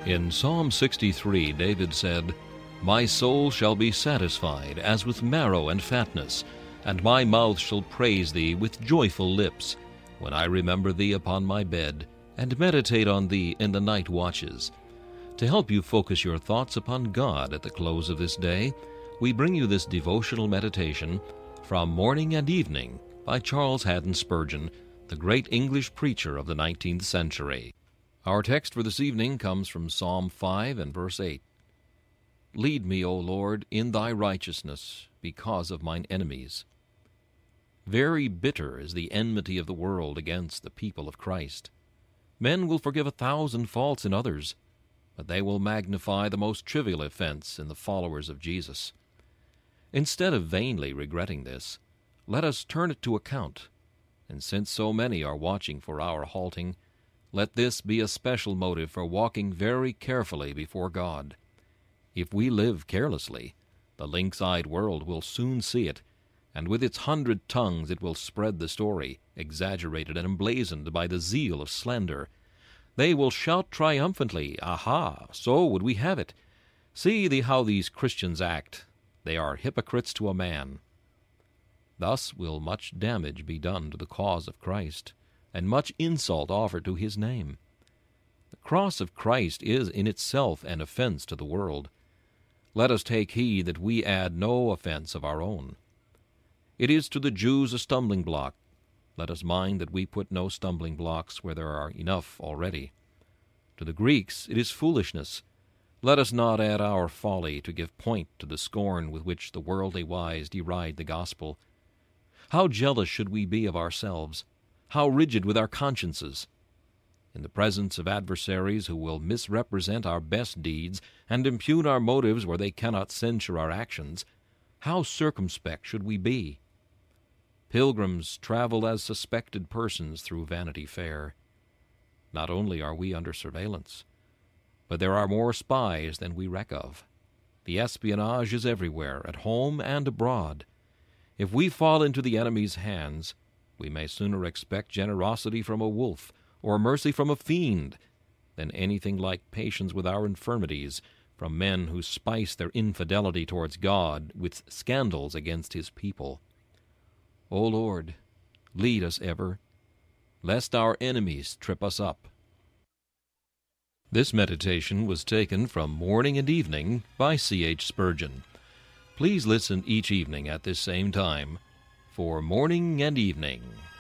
In Psalm 63, David said, "My soul shall be satisfied as with marrow and fatness, and my mouth shall praise thee with joyful lips, when I remember thee upon my bed, and meditate on thee in the night watches." To help you focus your thoughts upon God at the close of this day, we bring you this devotional meditation from Morning and Evening by Charles Haddon Spurgeon, the great English preacher of the 19th century. Our text for this evening comes from Psalm 5 and verse 8. "Lead me, O Lord, in thy righteousness, because of mine enemies." Very bitter is the enmity of the world against the people of Christ. Men will forgive 1,000 faults in others, but they will magnify the most trivial offense in the followers of Jesus. Instead of vainly regretting this, let us turn it to account, and since so many are watching for our halting, let this be a special motive for walking very carefully before God. If we live carelessly, the lynx-eyed world will soon see it, and with its 100 tongues it will spread the story, exaggerated and emblazoned by the zeal of slander. They will shout triumphantly, "Aha, so would we have it! See how these Christians act. They are hypocrites to a man." Thus will much damage be done to the cause of Christ, and much insult offered to his name. The cross of Christ is in itself an offense to the world. Let us take heed that we add no offense of our own. It is to the Jews a stumbling block. Let us mind that we put no stumbling blocks where there are enough already. To the Greeks it is foolishness. Let us not add our folly to give point to the scorn with which the worldly wise deride the gospel. How jealous should we be of ourselves! How rigid with our consciences! In the presence of adversaries who will misrepresent our best deeds and impugn our motives where they cannot censure our actions, how circumspect should we be! Pilgrims travel as suspected persons through Vanity Fair. Not only are we under surveillance, but there are more spies than we reck of. The espionage is everywhere, at home and abroad. If we fall into the enemy's hands, we may sooner expect generosity from a wolf or mercy from a fiend than anything like patience with our infirmities from men who spice their infidelity towards God with scandals against his people. O Lord, lead us ever, lest our enemies trip us up. This meditation was taken from Morning and Evening by C.H. Spurgeon. Please listen each evening at this same time for Morning and Evening.